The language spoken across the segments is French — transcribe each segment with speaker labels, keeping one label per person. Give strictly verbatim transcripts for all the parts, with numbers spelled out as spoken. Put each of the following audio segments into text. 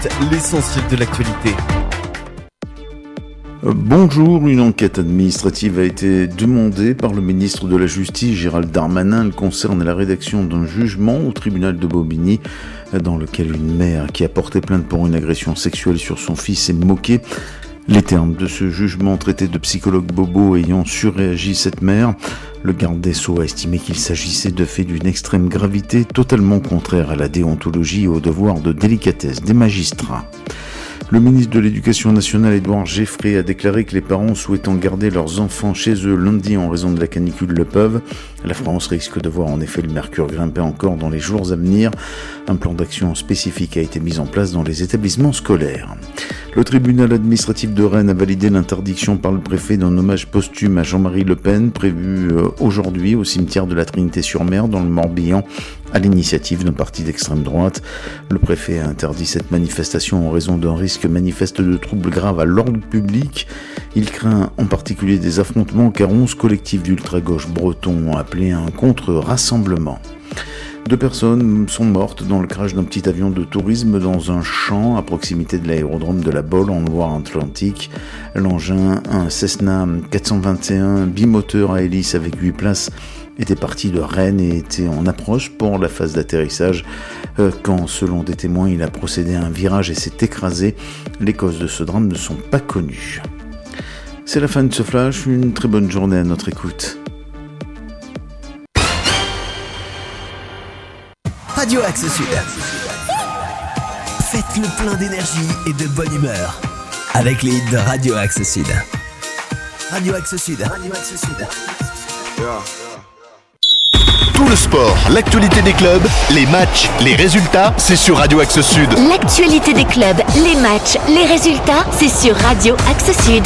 Speaker 1: L'essentiel de l'actualité.
Speaker 2: Bonjour, une enquête administrative a été demandée par le ministre de la Justice Gérald Darmanin. Elle concerne la rédaction d'un jugement au tribunal de Bobigny dans lequel une mère qui a porté plainte pour une agression sexuelle sur son fils est moquée. Les termes de ce jugement traités de psychologue bobo ayant surréagi cette mère. Le garde des Sceaux a estimé qu'il s'agissait de faits d'une extrême gravité, totalement contraire à la déontologie et au devoir de délicatesse des magistrats. Le ministre de l'Éducation nationale, Édouard Geffray, a déclaré que les parents souhaitant garder leurs enfants chez eux lundi en raison de la canicule le peuvent. La France risque de voir en effet le mercure grimper encore dans les jours à venir. Un plan d'action spécifique a été mis en place dans les établissements scolaires. Le tribunal administratif de Rennes a validé l'interdiction par le préfet d'un hommage posthume à Jean-Marie Le Pen, prévu aujourd'hui au cimetière de la Trinité-sur-Mer dans le Morbihan, à l'initiative d'un parti d'extrême droite. Le préfet a interdit cette manifestation en raison d'un risque manifeste de troubles graves à l'ordre public. Il craint en particulier des affrontements car onze collectifs d'ultra-gauche bretons ont appelé à un contre-rassemblement. Deux personnes sont mortes dans le crash d'un petit avion de tourisme dans un champ à proximité de l'aérodrome de la Baule en Loire-Atlantique. L'engin, un Cessna quatre cent vingt et un bimoteur à hélice avec huit places, était parti de Rennes et était en approche pour la phase d'atterrissage euh, quand, selon des témoins, il a procédé à un virage et s'est écrasé. Les causes de ce drame ne sont pas connues. C'est la fin de ce flash, une très bonne journée à notre écoute.
Speaker 1: Radio Axe Sud. Faites le plein d'énergie et de bonne humeur avec les hits de Radio Axe Sud. Radio Axe Sud. Radio Axe Sud.
Speaker 3: Tout le sport, l'actualité des clubs, les matchs, les résultats, c'est sur Radio Axe Sud.
Speaker 4: L'actualité des clubs, les matchs, les résultats, c'est sur Radio Axe Sud.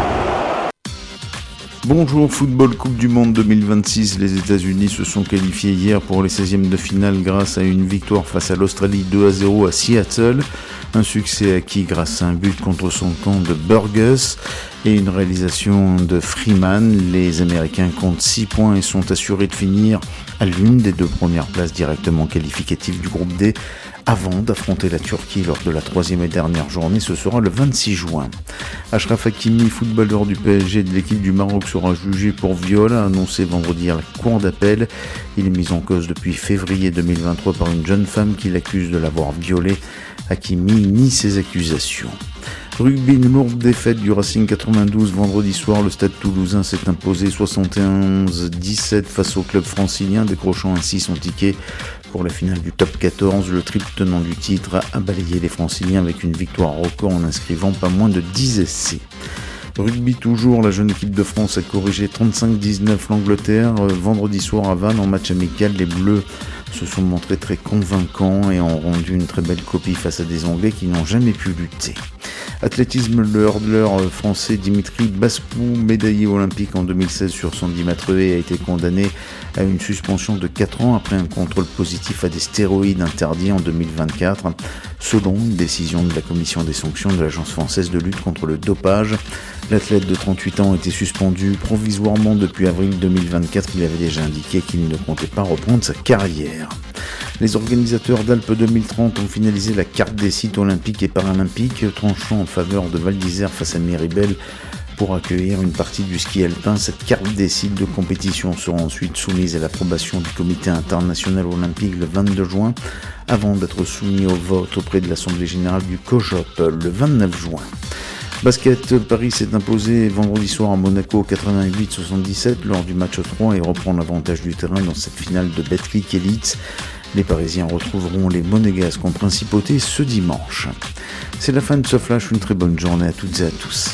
Speaker 2: Bonjour, football Coupe du Monde deux mille vingt-six. Les États-Unis se sont qualifiés hier pour les seizièmes de finale grâce à une victoire face à l'Australie deux à zéro à Seattle. Un succès acquis grâce à un but contre son camp de Burgess et une réalisation de Freeman. Les Américains comptent six points et sont assurés de finir à l'une des deux premières places directement qualificatives du groupe D avant d'affronter la Turquie lors de la troisième et dernière journée. Ce sera le vingt-six juin. Achraf Hakimi, footballeur du P S G de l'équipe du Maroc, sera jugé pour viol, a annoncé vendredi à la cour d'appel. Il est mis en cause depuis février deux mille vingt-trois par une jeune femme qui l'accuse de l'avoir violé. Hakimi nie ces accusations. Rugby, une lourde défaite du Racing quatre-vingt-douze vendredi soir. Le Stade Toulousain s'est imposé soixante et onze à dix-sept face au club francilien, décrochant ainsi son ticket pour la finale du top quatorze. Le triple tenant du titre a balayé les franciliens avec une victoire record en inscrivant pas moins de dix essais. Rugby toujours, la jeune équipe de France a corrigé trente-cinq à dix-neuf l'Angleterre. Vendredi soir à Vannes, en match amical, les Bleus se sont montrés très convaincants et ont rendu une très belle copie face à des Anglais qui n'ont jamais pu lutter. Athlétisme, le hurdleur français Dimitri Bascou, médaillé olympique en deux mille seize sur cent dix mètres haies, a été condamné à une suspension de quatre ans après un contrôle positif à des stéroïdes interdits en deux mille vingt-quatre, selon une décision de la commission des sanctions de l'Agence française de lutte contre le dopage. L'athlète de trente-huit ans était suspendu provisoirement depuis avril deux mille vingt-quatre. Il avait déjà indiqué qu'il ne comptait pas reprendre sa carrière. Les organisateurs d'Alpes deux mille trente ont finalisé la carte des sites olympiques et paralympiques, tranchant en faveur de Val d'Isère face à Méribel pour accueillir une partie du ski alpin. Cette carte des sites de compétition sera ensuite soumise à l'approbation du comité international olympique le vingt-deux juin, avant d'être soumise au vote auprès de l'Assemblée générale du COJOP le vingt-neuf juin. Basket, Paris s'est imposé vendredi soir à Monaco quatre-vingt-huit à soixante-dix-sept lors du match trois et reprend l'avantage du terrain dans cette finale de Betclic Elite. Les Parisiens retrouveront les Monégasques en principauté ce dimanche. C'est la fin de ce flash, une très bonne journée à toutes et à tous.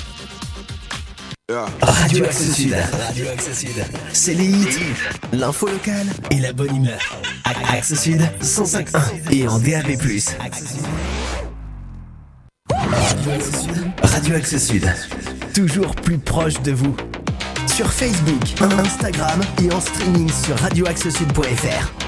Speaker 1: Radio Axe Sud. Radio Axe Sud. C'est les hits, l'info locale et la bonne humeur. Axe Sud cent cinq point un et en D A B plus. Radio Axe Sud, toujours plus proche de vous. Sur Facebook, Instagram et en streaming sur radio axe sud point f r.